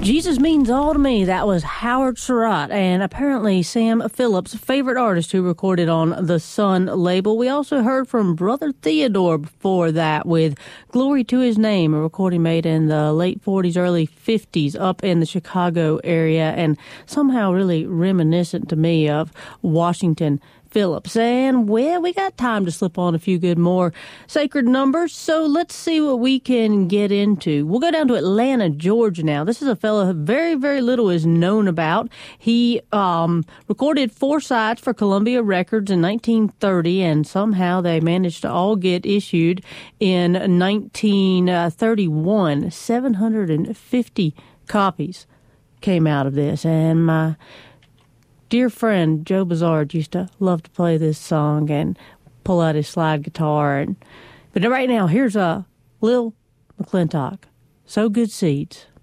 Jesus Means All to Me. That was Howard Surratt and apparently Sam Phillips' favorite artist who recorded on the Sun label. We also heard from Brother Theodore before that with Glory to His Name, a recording made in the late 40s, early 50s up in the Chicago area and somehow really reminiscent to me of Washington Phillips. And, well, we got time to slip on a few good more sacred numbers, so let's see what we can get into. We'll go down to Atlanta, Georgia now. This is a fellow very, very little is known about. He recorded 4 sides for Columbia Records in 1930, and somehow they managed to all get issued in 1931. 750 copies came out of this, and my dear friend Joe Bizarre used to love to play this song and pull out his slide guitar. But right now, here's Lil McClintock. Sow Good Seeds.